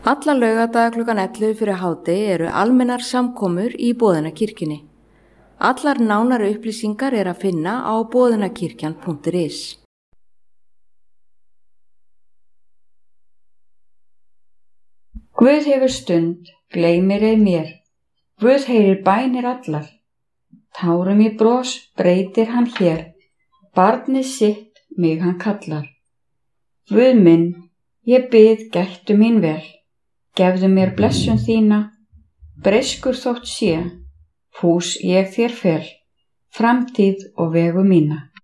Alla laugardaga klukkan 11 fyrir hádegi eru almennar samkomur í Boðunarkirkjunni. Allar nánari upplýsingar er að finna á boðunarkirkjan.is. Guð hefur stund, gleymir ei mér. Guð heyrir bænir allar. Tárum í bros breytir hann hér. Barnið sitt mig hann kallar. Guð minn, ég bið gættu mín vel. Gefðu mér blessun þína. Breyskur þótt sé, fús ég þér fel. Framtíð og vegu mína.